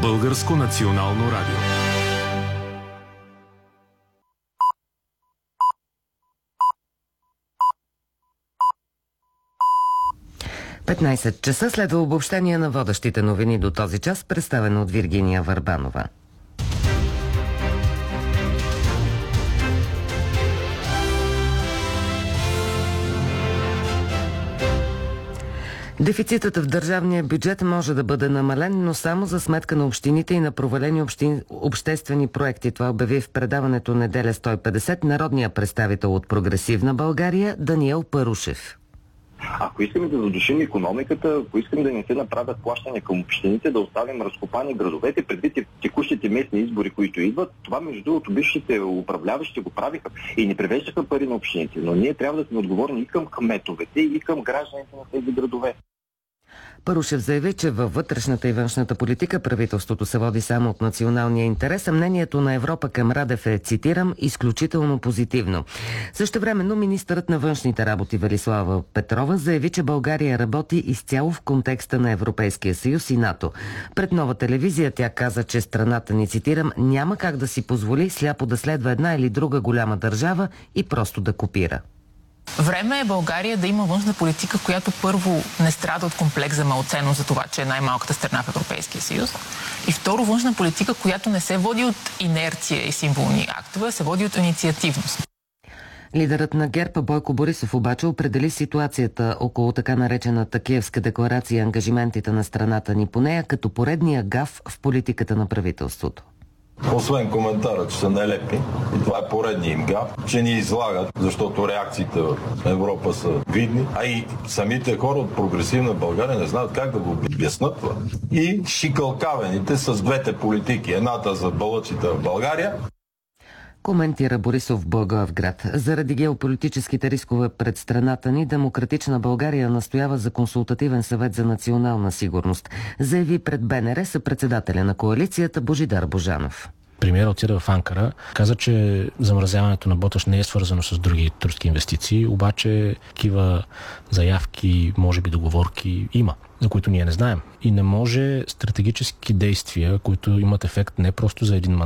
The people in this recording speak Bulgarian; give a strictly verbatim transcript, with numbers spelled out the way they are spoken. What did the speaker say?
Българско национално радио. петнайсет часа следва обобщение на водещите новини до този час, представено от Виргиния Върбанова. Дефицитът в държавния бюджет може да бъде намален, но само за сметка на общините и на провалени общи... обществени проекти. Това обяви в предаването Неделя сто и петдесет народния представител от Прогресивна България Даниел Парушев. Ако искаме да задушим икономиката, ако искаме да не се направят плащания към общините, да оставим разкопани градовете, предвид текущите местни избори, които идват, това между другото бившите управляващи го правиха и не превеждаха пари на общините. Но ние трябва да сме отговорни и към кметовете, и към гражданите на тези градове. Парушев заяви, че във вътрешната и външната политика правителството се води само от националния интерес, а мнението на Европа към Радев е, цитирам, изключително позитивно. Същевременно министърът на външните работи Велислава Петрова заяви, че България работи изцяло в контекста на Европейския съюз и НАТО. Пред Нова телевизия тя каза, че страната ни, цитирам, няма как да си позволи сляпо да следва една или друга голяма държава и просто да копира. Време е България да има външна политика, която първо не страда от комплекс за малоценност за това, че е най-малката страна в Европейския съюз. И второ, външна политика, която не се води от инерция и символни актове, а се води от инициативност. Лидерът на ГЕРБ Бойко Борисов обаче определи ситуацията около така наречената Киевска декларация и ангажиментите на страната ни по нея като поредния гаф в политиката на правителството. Освен коментара, че са нелепи, и това е поредният им гаф, че ни излагат, защото реакциите в Европа са видни, а и самите хора от Прогресивна България не знаят как да го обяснат това. И шикалкавените с двете политики, едната за балъците в България, коментира Борисов в Благоевград. Заради геополитическите рискове пред страната ни, Демократична България настоява за консултативен съвет за национална сигурност. Заяви пред БНР съпредседателя на коалицията Божидар Божанов. Премиерът отида в Анкара, каза, че замразяването на Боташ не е свързано с други турски инвестиции, обаче такива заявки, може би договорки има, за които ние не знаем. И не може стратегически действия, които имат ефект не просто за един мандат,